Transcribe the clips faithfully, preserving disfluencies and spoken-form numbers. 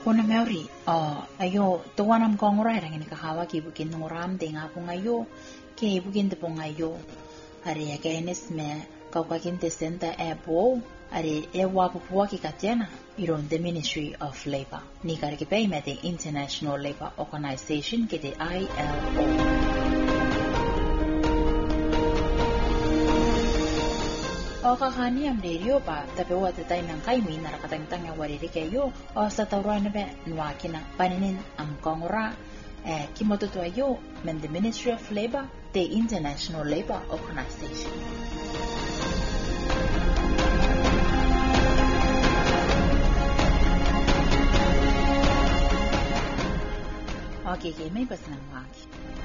Kuna meuri, oh, ayo, tuwanam kong ora rang ini kahawa ki bukin ngoram de nga pung ayo, ke bukin de pung ayo. Ari ya kenes me kau kakin te senta e po, ari e wapu pua ki katena, iron the Ministry of Labor. Ni kari ki pay me the International Labor Organization ke the I L O. O kakani am radio pa tapi wa tatay nang kay mi narakatang-tang nga wariri kayo o sa tawran na be nuwaki na paninin am kongora eh kimototo ayo men the Ministry of Labor the International Labor Organization. Okay, okay, may pas nang waki.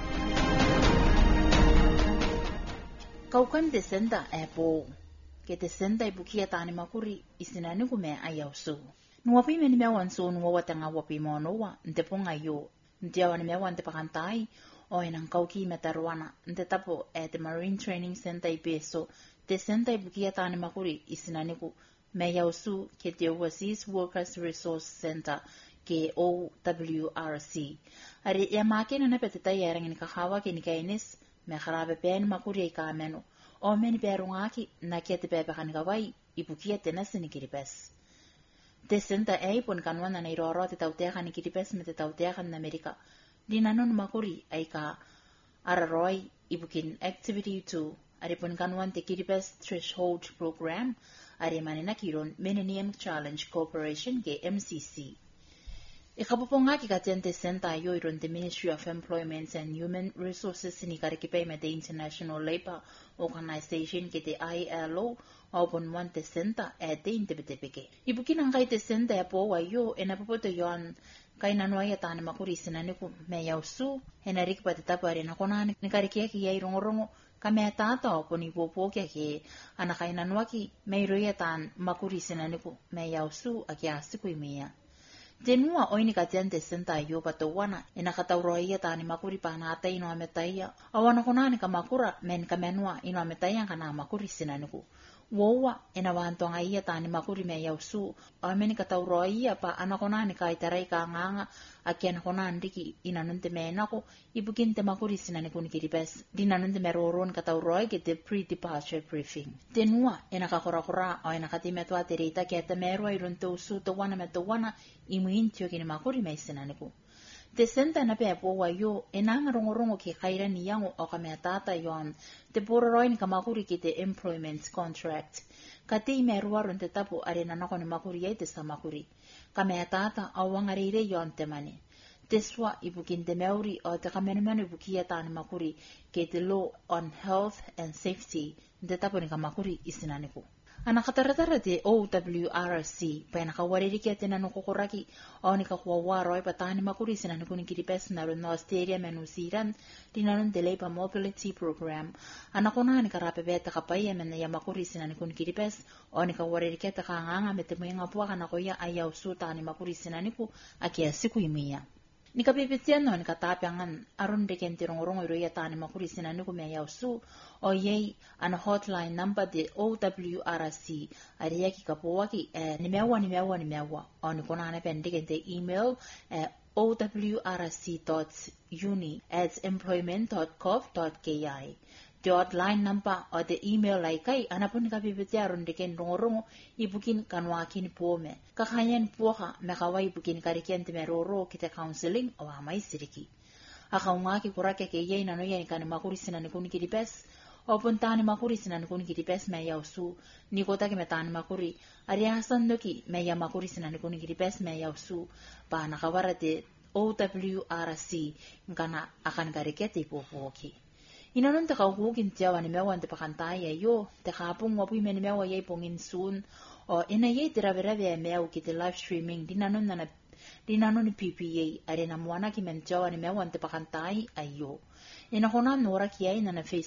Kaukan desenda e po ke te senda i bukia tani makuri isina ni kume ayausu. Nuwapi meni mewan so nuwa tanga wapi monowa nte ponga yo nte awan mewan te pakantai o enang kauki metaruana nte tapo e te Marine Training Center i peso te senda i bukia tani makuri isina ni ku me ayausu ke te Overseas Workers Resource Center ke O W R C. Ari ya makena na pete tai erangin kahawa ke ni kainis me kharabe pen makuri i ka meno. O meni perungaki na kia te pepe kanigawai ipukia te nasi ni kiripes. Te senta e pun kanuana na iroro te tauteakan ni kiripes me te tauteakan na Amerika. Di nanon makuri ay ka araroi ipukin activity two. Ari pun kanuan te kiripes threshold program. Ari manina kiron Millennium Challenge Corporation ke M C C. Ikapupongaki ka te senta yo iron the Ministry of Employment and Human Resources ni karikipay me the International Labor Organization ke te I L O o pon wan te senta e te intepetepeke. Ibukin ang kay te senta e po wayo e napapoto yon kay nanuaya tani makuri sinaniku me yausu e narik pa te tapari na konani ni karikia ki yay rongorongo kame tata o pon ipopo kia ke anakay nanuaki me iroya tan makuri sinaniku me yausu aki asiku imia. Tenua oini ka tente senta yo patowana e nakatauroia tani makuri panata ino ametaia awana konani ka makura men ka menua ino ametaia kana makuri sinaniku wowa e na wantonga ia tani makuri me yausu ameni ka tauroia pa anakonani ka itarai ka nganga aki anakonani riki ina nunte menako ibukin te makuri sinaniku ni kiripes dina nunte meroron ka tauroi ke te pre-departure briefing. Tenua e nakakorakora o e nakatimetua te reita ke te merua irunte usu to wana me to wana imu intio kini makuri me sinaniku. Te senta na pea po wayo e nanga rongorongo ke kaira ni yango o ka mea tata yon te pororoi ni ka makuri ki te employment contract. Ka te i mea ruarun te tapo are nanako ni makuri ei te sa makuri. Ka mea tata au wangareire yon te mani. Te swa ibukin te meuri o te kamenumenu ibukia tani makuri ke te Law on Health and Safety te tapo ni ka makuri isinaniku. Ana kataratara te O W R C pa na kawariri ke te nanu kokoraki o ni ka kuawaro ai patani makuri sinaniku ni kiripes na ron no Australia menu siran di nanon te Labor Mobility Program. Ana kona ni karape beta kapaya men ya makuri sinaniku ni kiripes o ni kawariri ke te kanganga me te muinga pua kana koya ayau su tani makuri sinaniku aki asiku imia. Ni kapipitian no ni katapiangan aron de kenti rongorongo iroya tani makuri sinaniku me ayau su o yei ana hotline number de O W R C ari yaki kapowaki eh, ni mewa ni mewa ni mewa o ni kona ane pendike te email eh, o w r c dot uni at employment dot gov dot k i. The hotline number o the email lai kai ana pun ni kapipitia aron de ken rongorongo ibukin kanwaki ni pome kakanyan puha me kawai ibukin karikian te meroro kita counseling o amai siriki akaungaki kurake ke yei nano yei kan makuri sinani kuni kiripes o puntani makuri sinani kuni kiripes me yausu ni kota ke metani makuri ari hasan doki me ya makuri sinani kuni kiripes me yausu pa nakawara te O W R C ngana akan karikete ipopoki. Inanon te kauhukin tiawa ni mewa te pakantaya yo te kapung wapu me ni mewa yei pongin soon o ina yei te raverave e mewa ki te live streaming dinanon na dinanon ni P P A are na mwana ki men tiawa ni mewa te pakantai ayo. Ina kona nora ki ai na na Facebook